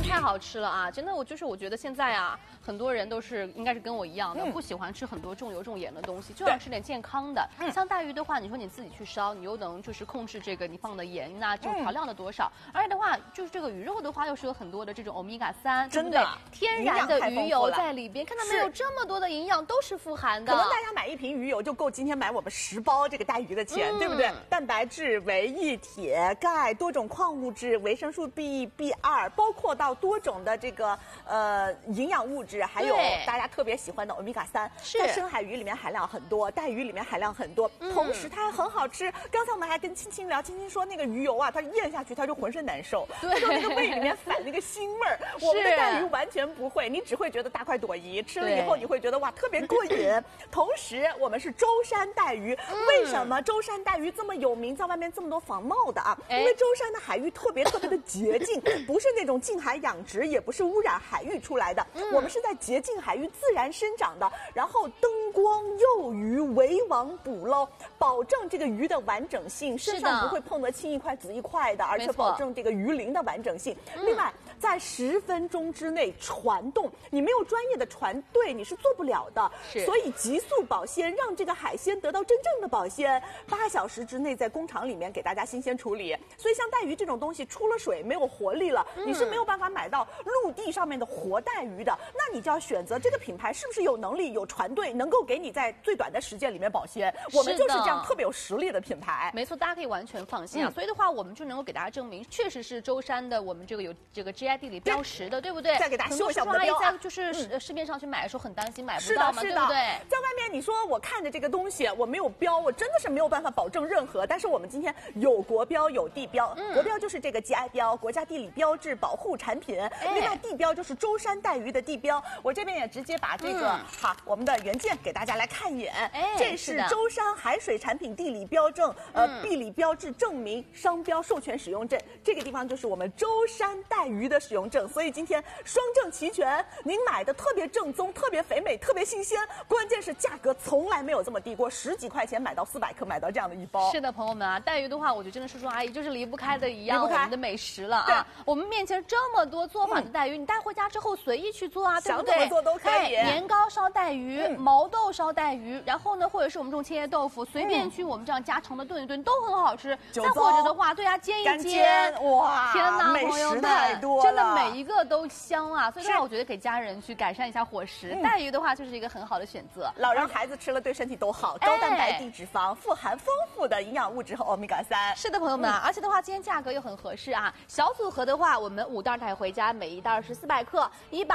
的太好吃了啊！真的，我觉得现在啊，很多人都是应该是跟我一样的，不喜欢吃很多重油重盐的东西，就想吃点健康的。像带鱼的话，你说你自己去烧，你又能就是控制这个你放的盐呐，这种调料的多少，而且的话，就是这个鱼肉的话，又是有很多的这种欧米伽3，对不对？天然的鱼油在里边，看到没有？这么多的营养都是富含的。 可能大家买一瓶鱼油就够今天买我们10包这个带鱼的钱，对不对？蛋白质、维 E、铁、钙、多种矿物质、维生素 B、B2， 包括到多种的这个营养物质，还有大家特别喜欢的欧米伽3，在深海鱼里面含量很多，带鱼里面含量很多，同时它还很好吃。刚才我们还跟青青聊，青青说那个鱼油啊，它咽下去它就浑身难受，他说那个胃里面反那个腥味儿。我们的带鱼完全不会，你只会觉得大快朵颐，吃了以后你会觉得哇特别过瘾。同时我们是舟山带鱼，为什么舟山带鱼这么有名，在外面这么多仿冒的啊？因为舟山的海域特别的洁净，不是那种近海养殖，也不是污染海域出来的，我们是在洁净海域自然生长的，然后灯光诱鱼，围网捕捞，保证这个鱼的完整性，身上不会碰得青一块紫一块的，而且保证这个鱼鳞的完整性。另外，在10分钟之内传动，你没有专业的船队你是做不了的，所以急速保鲜，让这个海鲜得到真正的保鲜，8小时之内在工厂里面给大家新鲜处理。所以像带鱼这种东西出了水没有活力了，你是没有办法买到陆地上面的活带鱼的，那你就要选择这个品牌是不是有能力有船队能够给你在最短的时间里面保鲜。我们就是这样特别有实力的品牌。 没错，大家可以完全放心啊。所以的话，我们就能够给大家证明，确实是舟山的我们这个有这个 GI 地理标识的，对不对？ 再给大家秀一下我们的标在就是市面上去买的时候很担心买不到嘛，对不对？ 在外面你说我看着这个东西我没有标，我真的是没有办法保证任何。但是我们今天有国标有地标，国标就是这个 GI 标，国家地理标志保护产品。另外地标就是舟山带鱼的地标。我这边也直接把这个我们的原件给大家来看一眼。这是舟山海水产品地理标证地理标志证明商标授权使用证，这个地方就是我们舟山带鱼的使用证。所以今天双证齐全，您买的特别正宗，特别肥美，特别新鲜，关键是价格从来没有这么低过，10几块钱买到400克，买到这样的一包。 是的，朋友们啊，带鱼的话，我觉得真的叔叔阿姨就是离不开的一样我们的美食了啊。我们面前这么多做法的带鱼，你带回家之后随意去做啊，对不对？ 想怎么做都可以。 年糕烧带鱼，毛豆烧带鱼，然后呢，或者是我们这种千叶豆腐，随便去我们这样家常的炖一炖都很好吃。再或者的话，对啊，煎一煎， 哇， 天哪， 美食朋友们， 太多了， 真的每一个都香啊。所以的话，我觉得给家人去改善一下伙食，带鱼的话就是一个很好的选择。 老人孩子吃了对身体都好，高蛋白低脂肪，富含丰富的营养物质和欧米伽3。 是的，朋友们，而且的话，今天价格又很合适啊。小组合的话，我们5袋带回家，每一袋是400克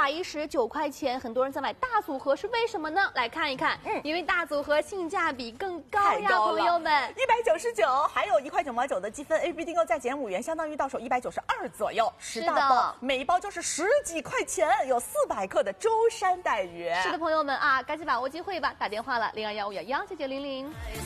，119块钱。很多人在买大组合，是为什么呢？来看一看，因为大组合性价比更高呀，朋友们 ，199，还有1块9毛9的积分 ，A P 订购再减5元，相当于到手192左右，10大包，每一包就是10几块钱，有400克的舟山带鱼。 是的，朋友们啊，赶紧把握机会吧，打电话了0215119900。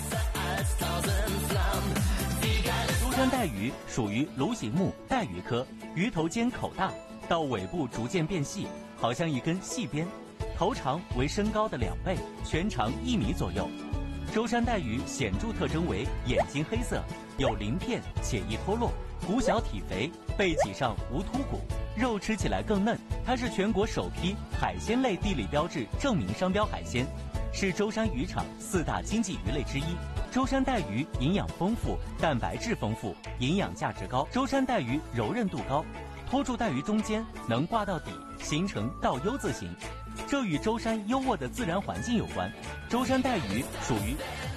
舟山带鱼属于鲈形目带鱼科，鱼头尖口大，到尾部逐渐变细，好像一根细鞭，头长为身高的2倍，全长1米左右。舟山带鱼显著特征为眼睛黑色，有鳞片且易脱落，骨小体肥，背脊上无凸骨，肉吃起来更嫩。它是全国首批海鲜类地理标志证明商标海鲜，是舟山渔场4大经济鱼类之一。舟山带鱼营养丰富，蛋白质丰富，营养价值高。舟山带鱼柔韧度高，拖住带鱼中间能挂到底，形成倒 U 字形，这与舟山优渥的自然环境有关。舟山带鱼属于